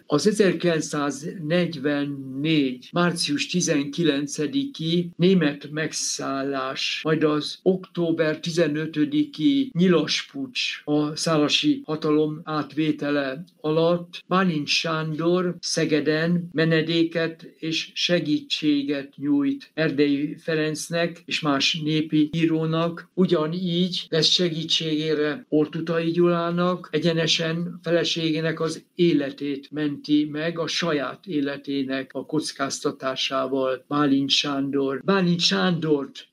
Az 1944. március 19-i német megszállás, majd az október 15-i nyilas puccs a szálasi hatalom átvétele alatt Bálint Sándor Szegeden menedéket és segítséget nyújt Erdélyi Ferencnek és más népi írónak. Ugyanígy lesz segítségére Ortutay Gyulának, egyenesen feleségének az életét menti meg a saját életének a kockáztatásával Bálint Sándor. Bálint Sándort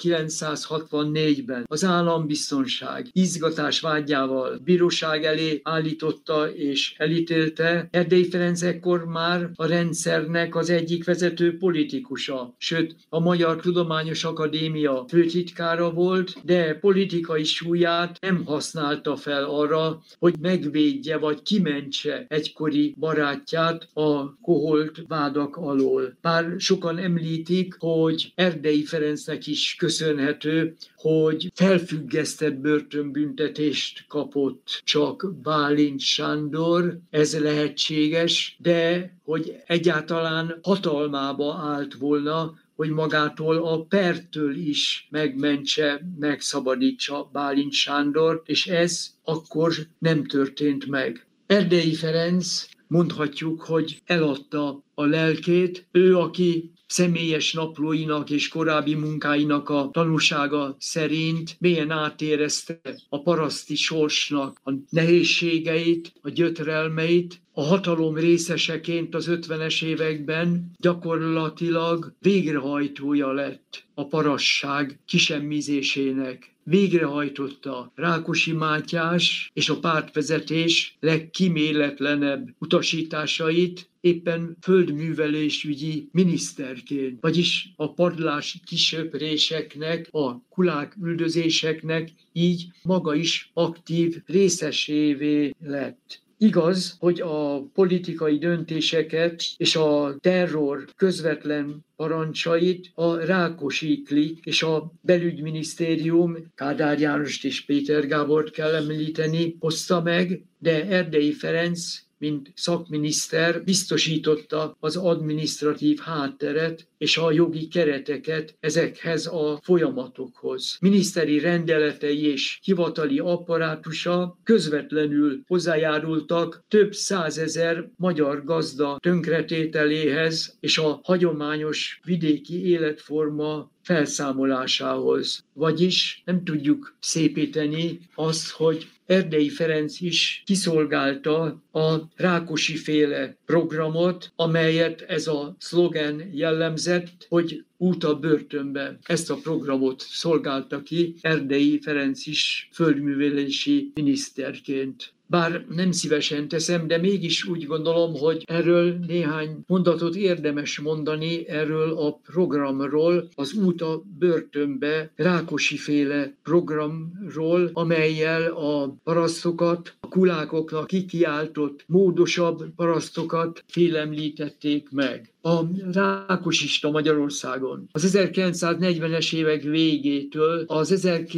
1964-ben az állambiztonság izgatás vágyával bíróság elé állította és elítélte. Erdélyi Ferenc ekkor már a rendszernek az egyik vezető politikusa, sőt a Magyar Tudományos Akadémia főtitkára volt, de politikai súlyát nem használta fel arra, hogy megvédje vagy kimentse egykori barátját a koholt vádak alól. Bár sokan említik, hogy Erdélyi Ferencnek is köszönhető, hogy felfüggesztett börtönbüntetést kapott csak Bálint Sándor, ez lehetséges, de hogy egyáltalán hatalmába állt volna, hogy magától a pertől is megmentse, megszabadítsa Bálint Sándort, és ez akkor nem történt meg. Erdélyi Ferenc, mondhatjuk, hogy eladta a lelkét, ő, aki személyes naplóinak és korábbi munkáinak a tanúsága szerint mélyen átérezte a paraszti sorsnak a nehézségeit, a gyötrelmeit, a hatalom részeseként az 50-es években gyakorlatilag végrehajtója lett a parasság kisemmizésének. Végrehajtotta Rákosi Mátyás és a pártvezetés legkíméletlenebb utasításait, éppen földművelésügyi miniszterként, vagyis a padlás kisöpréseknek, a kulák üldözéseknek így maga is aktív részesévé lett. Igaz, hogy a politikai döntéseket és a terror közvetlen parancsait a Rákosi klik és a belügyminisztérium, Kádár Jánost és Péter Gábort kell említeni, hozta meg, de Erdélyi Ferenc, mint szakminiszter biztosította az adminisztratív hátteret és a jogi kereteket ezekhez a folyamatokhoz. Miniszteri rendeletei és hivatali apparátusa közvetlenül hozzájárultak több százezer magyar gazda tönkretételéhez és a hagyományos vidéki életforma felszámolásához. Vagyis nem tudjuk szépíteni azt, hogy Erdélyi Ferenc is kiszolgálta a Rákosi-féle programot, amelyet ez a szlogen jellemzett, hogy út a börtönbe. Ezt a programot szolgálta ki Erdélyi Ferenc is földművelési miniszterként. Bár nem szívesen teszem, de mégis úgy gondolom, hogy erről néhány mondatot érdemes mondani, erről a programról, az út a börtönbe Rákosi-féle programról, amellyel a parasztokat, a kulákoknak kikiáltott módosabb parasztokat félemlítették meg. A rákosista Magyarországon az 1940-es évek végétől az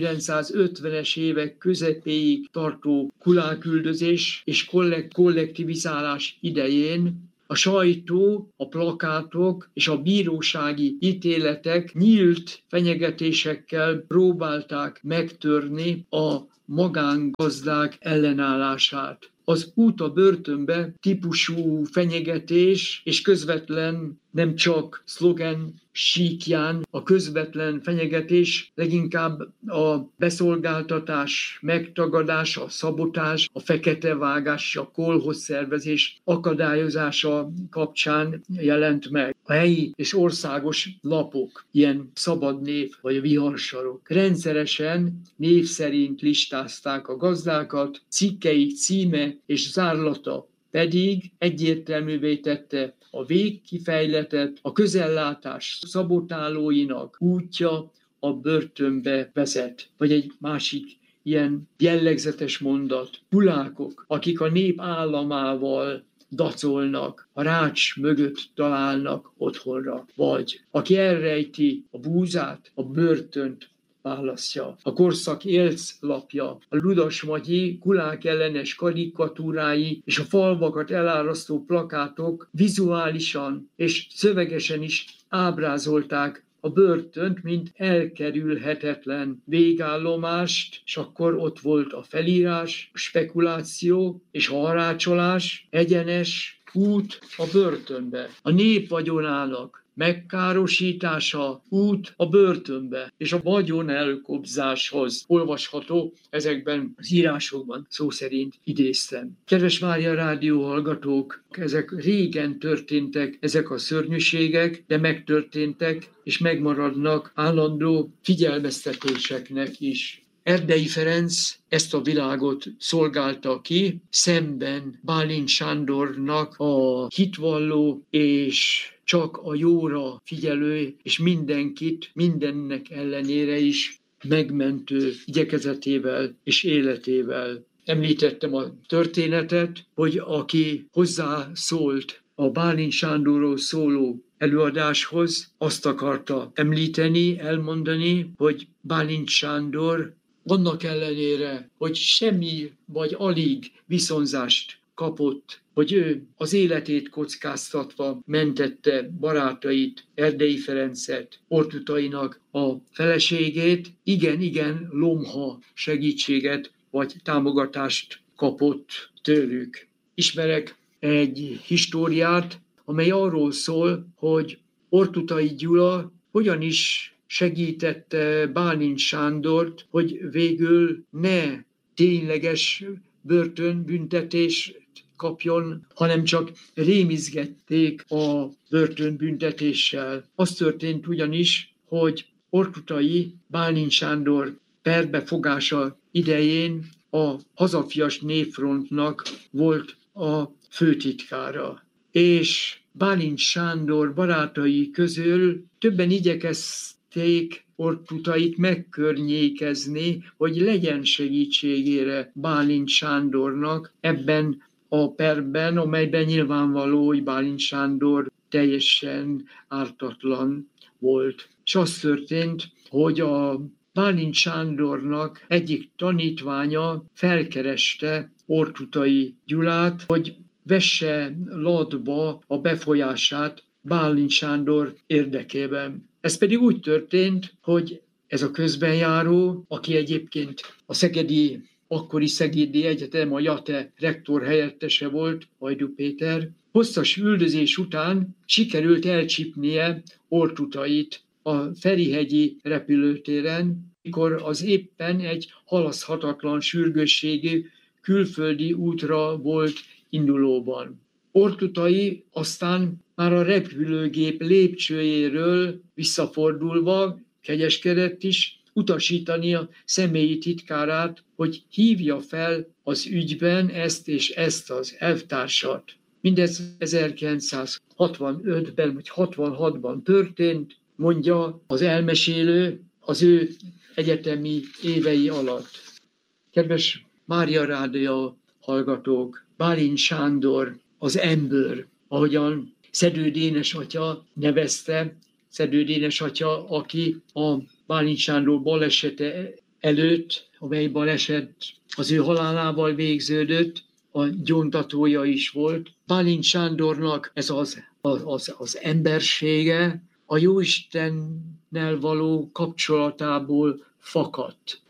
1950-es évek közepéig tartó kuláküldözés és kollektivizálás idején a sajtó, a plakátok és a bírósági ítéletek nyílt fenyegetésekkel próbálták megtörni a magángazdák ellenállását. Az út a börtönbe típusú fenyegetés és közvetlen, nem csak szlogen síkján, a közvetlen fenyegetés leginkább a beszolgáltatás megtagadása, a szabotás, a feketevágás, a kolhozszervezés akadályozása kapcsán jelent meg. A helyi és országos lapok, ilyen Szabad Név vagy a Viharsarok rendszeresen név szerint listázták a gazdákat, cikkeik címe és zárlata pedig egyértelművé tette a végkifejletet, a közellátás szabotálóinak útja a börtönbe vezet. Vagy egy másik ilyen jellegzetes mondat. Kulákok, akik a nép államával dacolnak, a rács mögött találnak otthonra. Vagy aki elrejti a búzát, a börtönt választja. A Korszak élclapja, a Ludas-Matyi kulák ellenes karikatúrái és a falvakat elárasztó plakátok vizuálisan és szövegesen is ábrázolták a börtönt, mint elkerülhetetlen végállomást, és akkor ott volt a felírás, a spekuláció és a harácsolás, egyenes út a börtönbe. A nép vagyonának megkárosítása, út a börtönbe, és a vagyon elkobzáshoz olvasható ezekben az írásokban, szó szerint idéztem. Kedves Mária Rádió hallgatók, ezek régen történtek, ezek a szörnyűségek, de megtörténtek, és megmaradnak állandó figyelmeztetéseknek is. Erdei Ferenc ezt a világot szolgálta ki, szemben Bálint Sándornak a hitvalló és csak a jóra figyelő, és mindenkit, mindennek ellenére is megmentő igyekezetével és életével. Említettem a történetet, hogy aki hozzászólt a Bálint Sándorról szóló előadáshoz, azt akarta említeni, elmondani, hogy Bálint Sándor annak ellenére, hogy semmi vagy alig viszonzást kapott, hogy ő az életét kockáztatva mentette barátait, Erdei Ferencet, Ortutainak a feleségét, igen, lomha segítséget vagy támogatást kapott tőlük. Ismerek egy históriát, amely arról szól, hogy Ortutai Gyula hogyan is segítette Bálint Sándort, hogy végül ne tényleges börtönbüntetést kapjon, hanem csak rémizgették a börtönbüntetéssel. Az történt ugyanis, hogy Ortutai Bálint Sándor perbefogása idején a Hazafias Népfrontnak volt a főtitkára. És Bálint Sándor barátai közül többen igyekezték Ortutait megkörnyékezni, hogy legyen segítségére Bálint Sándornak ebben a perben, amelyben nyilvánvaló, hogy Bálint Sándor teljesen ártatlan volt. És az történt, hogy a Bálint Sándornak egyik tanítványa felkereste Ortutai Gyulát, hogy vesse latba a befolyását Bálint Sándor érdekében. Ez pedig úgy történt, hogy ez a közbenjáró, aki egyébként a akkori Szegedi Egyetem, a JATE rektor helyettese volt, Hajdú Péter, hosszas üldözés után sikerült elcsípnie Ortutait a Ferihegyi repülőtéren, mikor az éppen egy halaszthatatlan sürgősségű külföldi útra volt indulóban. Ortutai aztán már a repülőgép lépcsőjéről visszafordulva kegyeskedett is, utasítani a személyi titkárát, hogy hívja fel az ügyben ezt és ezt az elvtársat. Mindez 1965-ben vagy 66-ban történt, mondja az elmesélő az ő egyetemi évei alatt. Kedves Mária Rádió hallgatók, Bálint Sándor az ember, ahogyan Szedő Dénes atya nevezte, Szedő Dénes atya, aki a Bálint Sándor balesete előtt, amely baleset az ő halálával végződött, a gyóntatója is volt. Bálint Sándornak ez az embersége a Jóistennel való kapcsolatából fakadt.